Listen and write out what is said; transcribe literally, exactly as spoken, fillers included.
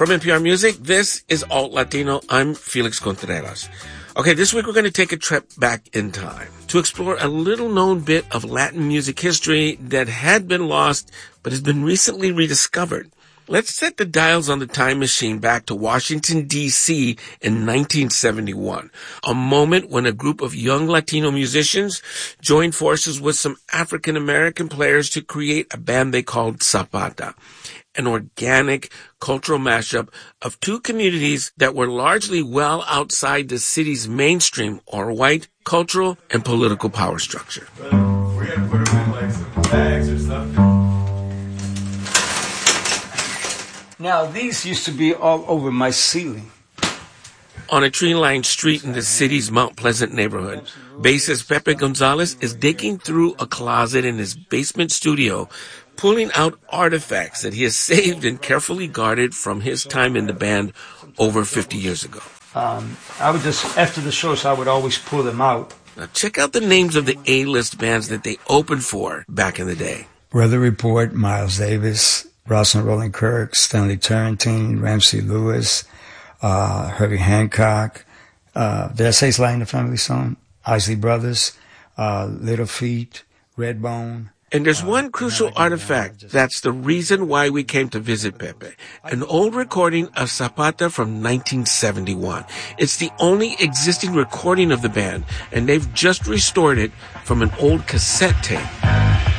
From N P R Music, this is Alt Latino. I'm Felix Contreras. Okay, this week we're going to take a trip back in time to explore a little-known bit of Latin music history that had been lost but has been recently rediscovered. Let's set the dials on the time machine back to Washington, D C in nineteen seventy-one, a moment when a group of young Latino musicians joined forces with some African-American players to create a band they called Zapata, an organic cultural mashup of two communities that were largely well outside the city's mainstream or white cultural and political power structure. Well, we're going to put them in like some bags or something. Now, these used to be all over my ceiling. On a tree-lined street in the city's Mount Pleasant neighborhood, bassist Pepe Gonzalez is digging through a closet in his basement studio, pulling out artifacts that he has saved and carefully guarded from his time in the band over fifty years ago. Um, I would just, after the shows, I would always pull them out. Now check out the names of the A-list bands that they opened for back in the day. Weather Report, Miles Davis, Ross and Roland Kirk, Stanley Turrentine, Ramsey Lewis, uh, Herbie Hancock. Uh, did I say Sly and the Family Song? Isley Brothers, uh, Little Feat, Redbone. And there's one crucial artifact that's the reason why we came to visit Pepe, an old recording of Zapata from nineteen seventy-one. It's the only existing recording of the band, and they've just restored it from an old cassette tape.